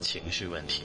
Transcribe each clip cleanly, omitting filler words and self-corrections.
情绪问题。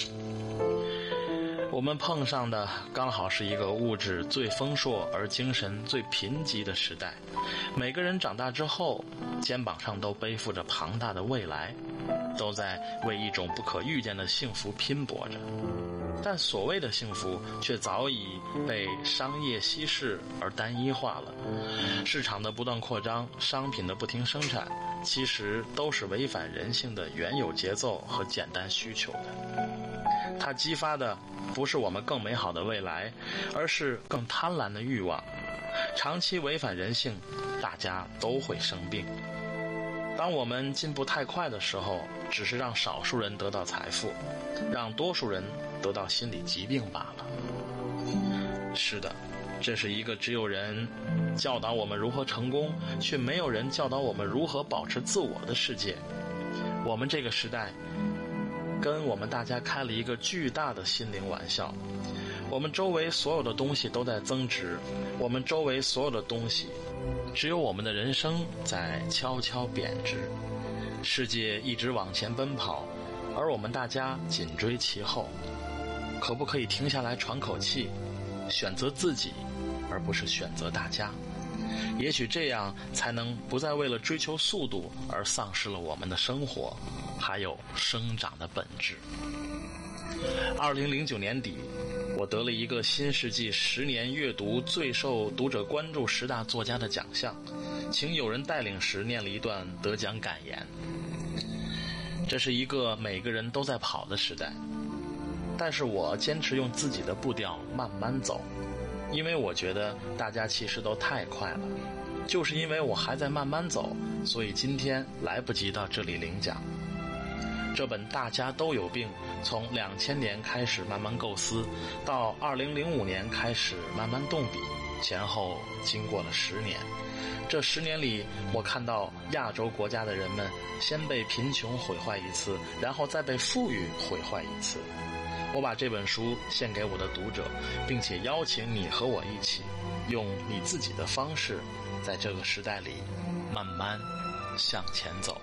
我们碰上的刚好是一个物质最丰硕而精神最贫瘠的时代，每个人长大之后肩膀上都背负着庞大的未来，都在为一种不可预见的幸福拼搏着，但所谓的幸福却早已被商业稀释而单一化了。市场的不断扩张，商品的不停生产，其实都是违反人性的原有节奏和简单需求的。它激发的不是我们更美好的未来，而是更贪婪的欲望。长期违反人性，大家都会生病。当我们进步太快的时候，只是让少数人得到财富，让多数人得到心理疾病罢了。是的，这是一个只有人教导我们如何成功，却没有人教导我们如何保持自我的世界。我们这个时代跟我们大家开了一个巨大的心灵玩笑。我们周围所有的东西都在增值，我们周围所有的东西，只有我们的人生在悄悄贬值。世界一直往前奔跑，而我们大家紧追其后。可不可以停下来喘口气，选择自己，而不是选择大家？也许这样才能不再为了追求速度而丧失了我们的生活，还有生长的本质。2009年底，我得了一个新世纪10年阅读最受读者关注10大作家的奖项，请有人带领时念了一段得奖感言。这是一个每个人都在跑的时代，但是我坚持用自己的步调慢慢走，因为我觉得大家其实都太快了。就是因为我还在慢慢走，所以今天来不及到这里领奖。这本大家都有病，从2000年开始慢慢构思，到2005年开始慢慢动笔，前后经过了10年。这10年里，我看到亚洲国家的人们先被贫穷毁坏一次，然后再被富裕毁坏一次。我把这本书献给我的读者，并且邀请你和我一起，用你自己的方式，在这个时代里慢慢向前走。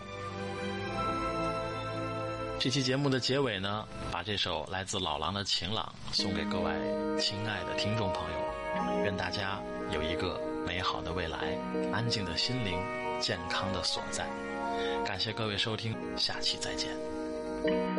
这期节目的结尾呢，把这首来自老狼的《晴朗》送给各位亲爱的听众朋友，愿大家有一个美好的未来，安静的心灵，健康的所在。感谢各位收听，下期再见。